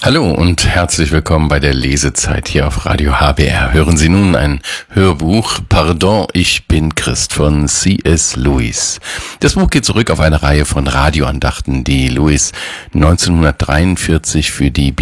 Hallo und herzlich willkommen bei der Lesezeit hier auf Radio HBR. Hören Sie nun ein Hörbuch Pardon, ich bin Christ von C.S. Lewis. Das Buch geht zurück auf eine Reihe von Radioandachten, die Lewis 1943 für die